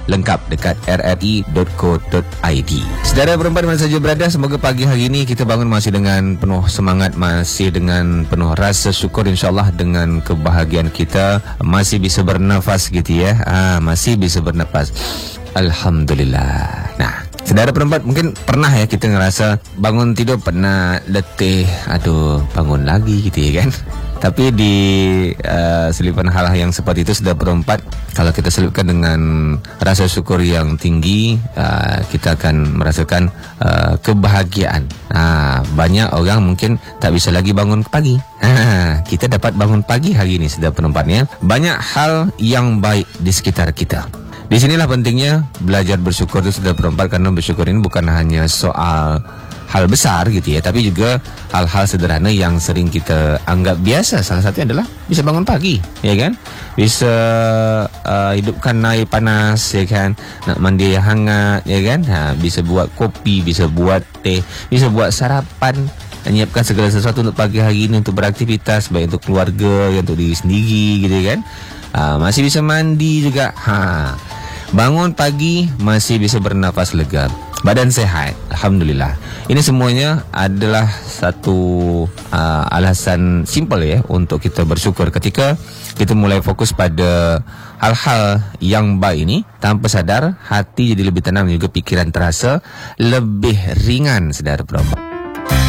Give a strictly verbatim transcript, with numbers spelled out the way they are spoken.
lengkap dekat r r i dot co dot i d. Saudara perempuan mana saja berada, semoga pagi hari ini kita bangun masih dengan penuh semangat, masih dengan penuh rasa syukur, insyaAllah dengan kebahagiaan kita masih bisa bernafas gitu ya. Ah, masih bisa bernafas. Alhamdulillah. Nah, saudara perempat, mungkin pernah ya kita ngerasa bangun tidur pernah letih, aduh bangun lagi gitu ya kan. Tapi di uh, selipan hal yang seperti itu, saudara perempat, kalau kita selipkan dengan rasa syukur yang tinggi, uh, kita akan merasakan uh, kebahagiaan. Nah, banyak orang mungkin tak bisa lagi bangun pagi. Ha, kita dapat bangun pagi hari ini, saudara perempatnya. Banyak hal yang baik di sekitar kita. Di sinilah pentingnya belajar bersyukur itu, sudah perempat, karena bersyukur ini bukan hanya soal hal besar gitu ya, tapi juga hal-hal sederhana yang sering kita anggap biasa. Salah satunya adalah bisa bangun pagi, ya kan? Bisa uh, hidupkan air panas, ya kan? Nak mandi yang hangat, ya kan? Ha, bisa buat kopi, bisa buat teh, bisa buat sarapan, menyiapkan segala sesuatu untuk pagi hari ini, untuk beraktivitas, baik untuk keluarga, untuk diri sendiri gitu kan. Ha, masih bisa mandi juga. Ha, bangun pagi masih bisa bernafas lega, badan sehat, alhamdulillah. Ini semuanya adalah satu uh, alasan simpel ya untuk kita bersyukur. Ketika kita mulai fokus pada hal-hal yang baik ini, tanpa sadar hati jadi lebih tenang, juga pikiran terasa lebih ringan, saudara perempuan.